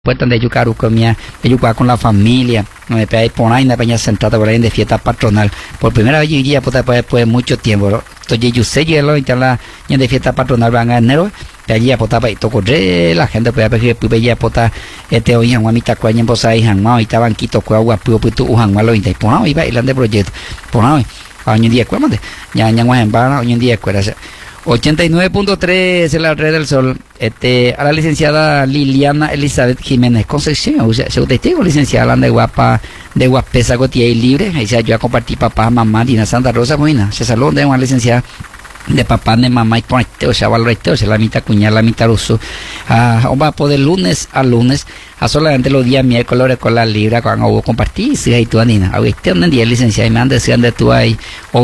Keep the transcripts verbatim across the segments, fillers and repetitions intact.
Pues de Yucaru comía, Yucua con la familia, no me pegáis por ahí, una peña sentada por ahí de fiesta patronal. Por primera vez yo iría pues, después de mucho tiempo, ¿no? Entonces yo sé que lo la de fiesta patronal van a enero, de allí a potar para toco la gente pues a pues ya potar este hoy en Guamita cuañen posa y hanmao y estaban quito cuagua pues pues tu hanmao lo intai por ahí va y de proyecto por ahí hoy en día cuándo ya ya en vano hoy en día cuera ochenta y nueve punto tres en la red del sol. Este, a la licenciada Liliana Elizabeth Jiménez Concepción, o sea, se testigo licenciada de guapa, de guapesa gotia y libre, ahí se yo a compartir papá, mamá, Dina Santa Rosa, buena, se saludó de una licenciada de papá, de mamá y con este, o sea, valor este, o sea, la mitad cuñada, la mitad ruso, ah, va a poder lunes a lunes, a solamente los días miércoles con la libra, cuando hubo compartir, si hay tu anina, a este un día licenciada, y me han decído de tú ahí, o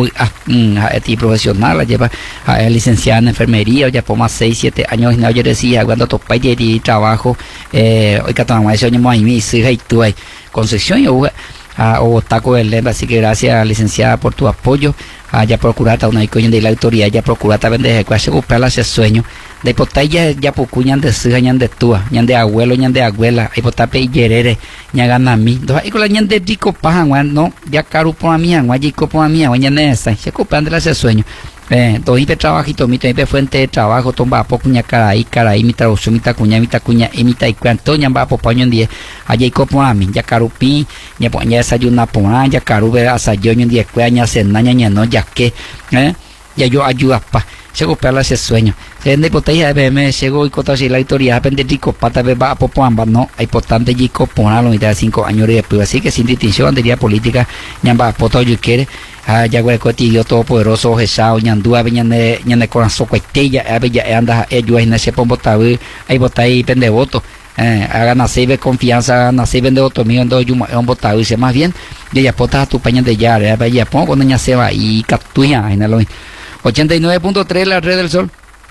a ti profesional, la lleva a licenciada en enfermería, o ya por más seis, siete años, y no, yo decía, cuando tu país de trabajo, eh, hoy que tomamos ese año más y mi, si hay tú ahí, Concepción, yo, a o taco del Lemba, así que gracias licenciada por tu apoyo, a ya procurata una coño de la autoridad, ya procurata vender que hace buscar ese sueño, de potar ya ya pocuñan de sija, ñan de tua, ñan de abuelo, ñan de abuela, y potar pe yerere, ñan gana a mí, entonces ahí con la ñan de rico paja, no, ya caro por a mí, ñan chico por a mí, ñan esa, se ocupan de ese sueño. Eh, todo hipe trabajito, mi hipe fuente de trabajo, tomba poco ña caray, caray, mi traducción, mi tacuña, mi tacuña, y mi tacuanto, ña va por paño en día, allá por a mí, ya carupi, ña poña desayuna por a, ya carube asayo, en día cuya, ña cena, ña no, ya que, eh, ya yo ayuda pa, se ocupa ese sueño. Se vende botella de B M, llegó y cota si la historia, aprende rico, pata, va a popoamba, no, hay importante chico, ponalo, la mitad de cinco años y después, así que sin distinción, andería política, ña va a poto, yo quiere. Ah, ya güey, cotillo todopoderoso, Jesao, ñandúa, ñande, ñande corazón, cuestilla, ya anda, ellos en ese pombo tabú, ahí bota ahí, pende voto, eh, hagan así de confianza, hagan así de voto mío, en dos yumas, un botado, dice más bien, de ya potas a tu paña de ya, ya pongo cuando ya se va y captuya, en el ochenta y nueve punto tres la red del sol,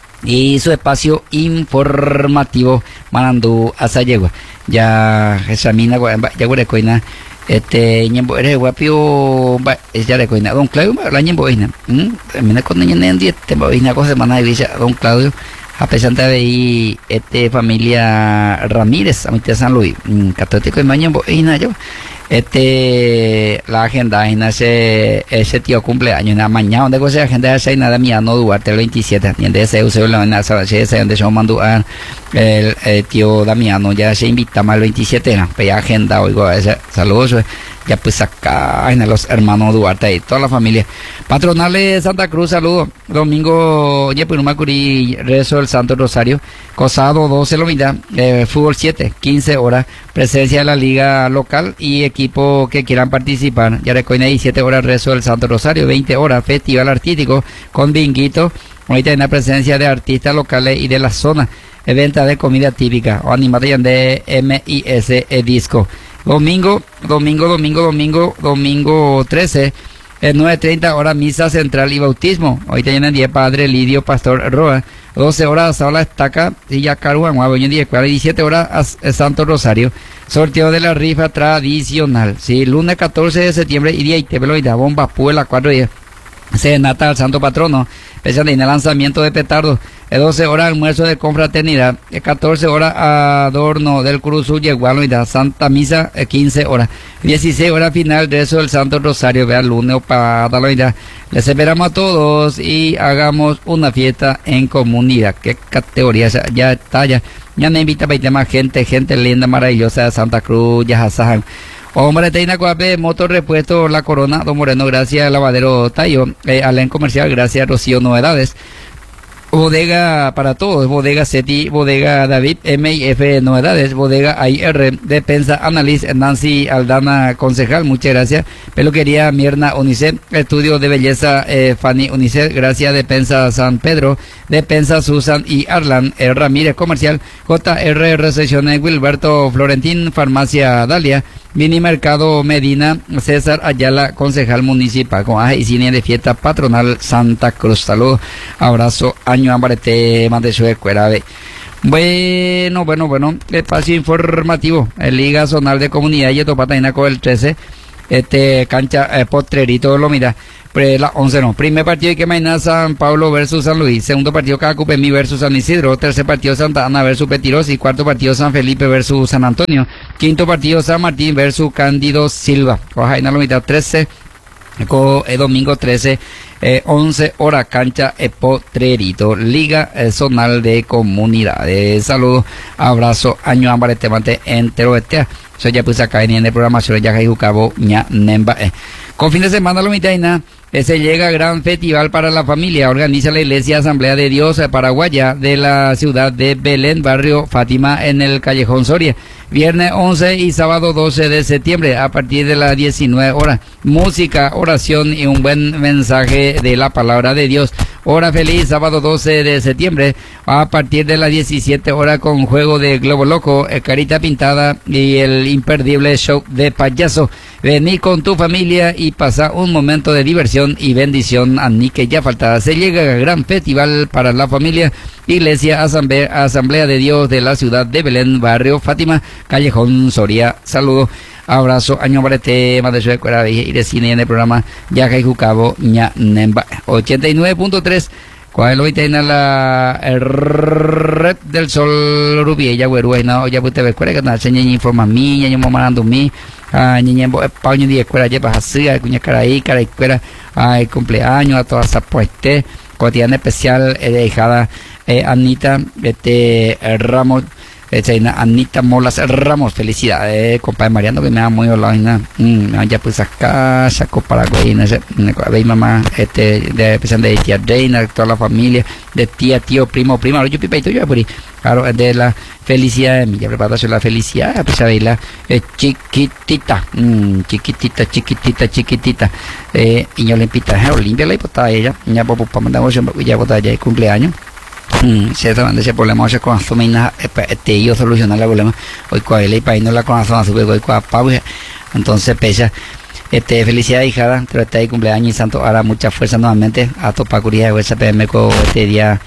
y su espacio informativo, manando a Sayegua, ya, examina, ya güey, coina. Este ñembo eres guapio es ya de coina don Claudio la ñembo boina me con niña en día te boina cosa semana de visa don Claudio a pesar de ahí este familia Ramírez a mi San Luis católico y mañana boina yo este la agenda en ese ese tío cumpleaños en la mañana donde cosa agenda esa nada mía no Duarte el veintisiete ni de ese uso la en esa ese donde yo mando a el, el tío Damiano ya se invita más el veintisiete era pues ya agenda oigo ese saludos ya pues acá en los hermanos Duarte y toda la familia patronales Santa Cruz saludo domingo ya pues no me acudí rezo el Santo Rosario Cosado doce lo mira eh, fútbol siete quince horas presencia de la liga local y equipo que quieran participar ya recoine diecisiete horas rezo del Santo Rosario veinte horas festival artístico con binguito ahorita hay una presencia de artistas locales y de la zona venta de comida típica o animación de M I S e disco domingo domingo domingo domingo domingo trece en nueve treinta horas misa central y bautismo ahorita tienen diez padre Lidio Pastor Roa doce horas a la estaca y ya caruan hoy diez diecisiete horas a Santo Rosario sorteo de la rifa tradicional sí lunes catorce de septiembre y día y te velo y da bomba puela cuatro días se nata al santo patrono especial en el lanzamiento de petardos doce horas almuerzo de confraternidad catorce horas adorno del Cruzú Yegualo y da Santa Misa quince horas dieciséis horas final de eso el Santo Rosario vea lunes para darlo y da les esperamos a todos y hagamos una fiesta en comunidad qué categoría ya está ya ya me invita para ir más gente gente linda maravillosa de Santa Cruz ya Sajan hombre, Teina Coape, motor repuesto La Corona, Don Moreno, gracias, Lavadero Tayo, eh, Alén Comercial, gracias, Rocío Novedades, Bodega para todos, Bodega Seti, Bodega David, M I F Novedades, Bodega A I R, Despensa Annalise, Nancy Aldana Concejal, muchas gracias, Peluquería Mierna Unicef, Estudio de Belleza eh, Fanny Unicef, gracias, Despensa San Pedro, Despensa Susan y Arlan eh, Ramírez Comercial, J R Recepciones Wilberto Florentín, Farmacia Dalia, Mini Mercado Medina, César Ayala, concejal municipal, con aje y cine de fiesta patronal Santa Cruz. Saludos, abrazo, año ambarete, mande su escuela. Bueno, bueno, bueno, espacio informativo, en Liga Zonal de Comunidad y Topataina con el trece, este cancha eh, Potrerito lo mira. La once no. Primer partido de Quemaina, San Pablo versus San Luis. Segundo partido Cacupemí versus San Isidro. Tercer partido Santa Ana versus Petiros. Y cuarto partido San Felipe versus San Antonio. Quinto partido San Martín versus Cándido Silva. Ojaina lo mitad trece. Eh, domingo trece, eh, once hora cancha eh, Potrerito, Liga eh, Zonal de Comunidades. Saludos, abrazo, año ámbar temante entero este. Soy ya puse acá en el programación ya que Jucabo ña Nemba. Eh. Con fin de semana lo mitad y nada. Se llega gran festival para la familia. Organiza la Iglesia Asamblea de Dios Paraguaya de la ciudad de Belén, barrio Fátima, en el Callejón Soria. Viernes once y sábado doce de septiembre a partir de las diecinueve horas. Música, oración y un buen mensaje de la palabra de Dios. Hora feliz, sábado doce de septiembre a partir de las diecisiete horas con juego de Globo Loco, carita pintada y el imperdible show de payaso. Vení con tu familia y pasa un momento de diversión y bendición a ni que ya faltaba. Se llega a gran festival para la familia. Iglesia Asamblea, Asamblea de Dios de la ciudad de Belén, barrio Fátima, Callejón Soria. Saludos, abrazo, año barete, más de su escuela y de cine en el programa Yaja y Jucabo, ña Nemba. ochenta y nueve punto tres. ¿Cuál es lo que tiene la red del sol rubí? Ya güero, no, ya puede ver cuál es que no se ñe informa mí, ñe mo marando mí, ah ñe ñe paño de escuela ya para hacer, cuña cara ahí, cara escuela, ay cumpleaños a todas esas puestas, cotidiana especial eh, dejada eh, Anita, este eh, Ramos. Este, Anita Molas Ramos, felicidades, compadre Mariano, que me da muy hola, mm, ya pues acá, saco Paraguay, no sé, ve mamá, este, de empezando de tía Reina, de toda la familia, de tía, tío, primo, prima, yo pipeito, yo por ahí, claro, de la felicidad de mí, ya preparaste la felicidad, a pesar de la eh, chiquitita, mm, chiquitita, chiquitita, chiquitita, eh, y yo le invita a Olimpia, la hipotada ella, ya por para mandar ya botar ya el cumpleaños. Mm, ciertamente ese problema se con asumina este yo solucionar el problema hoy con él y para no la con a su hoy con pausa entonces pesa este felicidad hijada pero está ahí cumpleaños y santo ahora mucha fuerza nuevamente a topa curia de esa P M con este día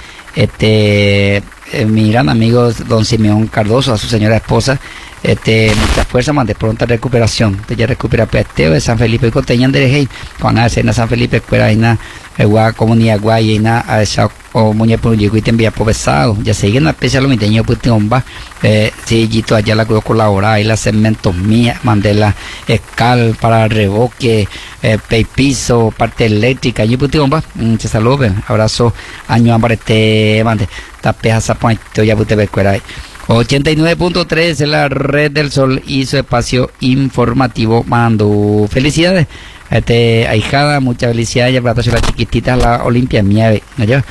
este eh, mi gran amigo don Simeón Cardoso a su señora esposa este mucha fuerza más de pronta recuperación te ya recupera peteo de San Felipe y Coteñan de Rey con a en San Felipe escuela y na igual comunidad guay y na a esa o muñe por llego y te envía por pesado ya siguen a especial lo miteño pues te bomba eh si yito allá la creo colaborar y la cemento mía mandé la escal para reboque eh pay piso parte eléctrica y pues te bomba se saludos abrazo año ámbar este mande tapeja zapato ya pues te ver cuera ochenta y nueve punto tres en la red del sol y su espacio informativo mando felicidades este ahijada mucha felicidad ya para la chiquitita la Olimpia mía ¿no?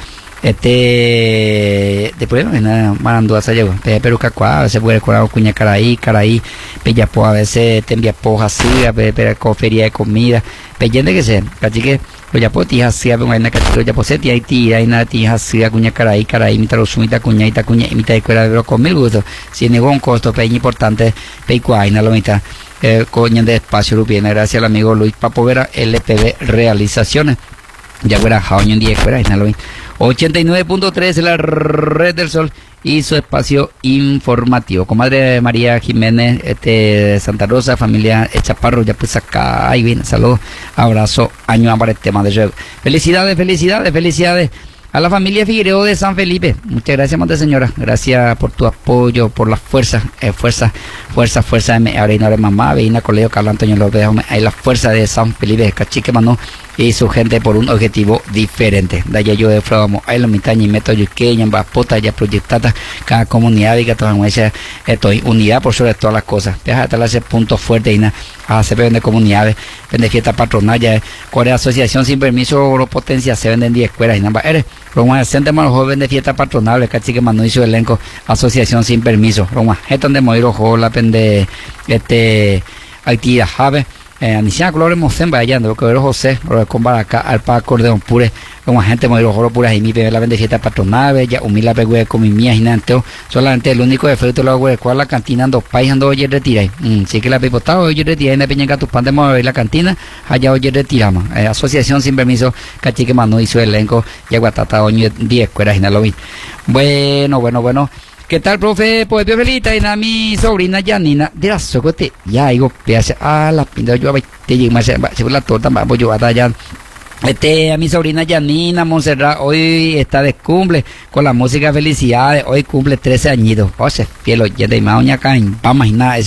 Este después no mandando a llego pero cacua a veces puede corar cuña caraí caraí pella po a veces te envía poja así pero cofería de comida pellende que sea así que lo ya poti así a ver una cachito ya poseti ahí tira y nada tija así a cuña caraí caraí mitad los sumita cuña y ta cuña y mitad de cuera pero con mil gustos si negó un costo peña importante peicuaina lo mitad eh, coña de espacio rupiena gracias al amigo Luis Papovera L P B Realizaciones ya fuera jaoño en diez fuera y nada lo ochenta y nueve punto tres la red del sol y su espacio informativo. Comadre María Jiménez, este Santa Rosa, familia Chaparro, ya pues acá, ahí viene, saludos, abrazo, año para el tema de juego. Felicidades, felicidades, felicidades a la familia Figueiredo de San Felipe. Muchas gracias, Monte Señora. Gracias por tu apoyo, por las fuerzas, eh, fuerza, fuerza, fuerza de ahora y no de mamá, veina colegio Carlos Antonio López, hay la fuerza de San Felipe de Cachique Manó y su gente por un objetivo diferente. De allá yo de Fragamo, ahí la mitad y meto yuqueña, en Baspota, ya proyectada, cada comunidad y que toda esa estoy unidad por sobre todas las cosas. Deja de ese punto fuerte y nada, a se vende comunidades, vende fiesta patronal, ya Corea Asociación sin permiso, potencia, se venden diez escuelas y nada, eres, Roma, centro más joven de fiesta patronal, Cachique Manó y su elenco, Asociación sin permiso, Roma, esto donde moiro, jola, pende, este, Haití, Jave. Eh, Aniciana Colores Mocen vaya lo que veo José lo con acá al pa acordeón pure como gente muy rojoro pura y mi bebé la vende fiesta patronal ya humilde pegue con mi mía ginanteo solamente el único defecto lo hago de cual la cantina ando país ando oye retira mm, sí que la pipotado oye retira en la peña tu pan de mover la cantina allá oye retiramos eh, asociación sin permiso Cachique Mano y su elenco ya guatata oño diez escuelas y no lo vi bueno bueno bueno ¿Qué tal, profe? Pues bien feliz, y a mi sobrina Janina, de la socote, ya digo, hace a la pinta yo a te llegué más, según la torta, vamos yo a allá. Este, a mi sobrina Janina Montserrat, hoy está de cumple con la música Felicidades, hoy cumple trece añitos. O sea, fiel oyente, y más doña Cain, vamos a imaginar.